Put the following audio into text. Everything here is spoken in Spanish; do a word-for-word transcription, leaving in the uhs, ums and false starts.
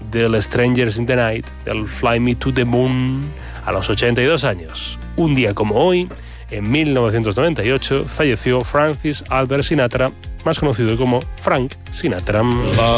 del Strangers in the Night, del Fly Me to the Moon, a los ochenta y dos años. Un día como hoy, en mil novecientos noventa y ocho, falleció Francis Albert Sinatra, más conocido como Frank Sinatra.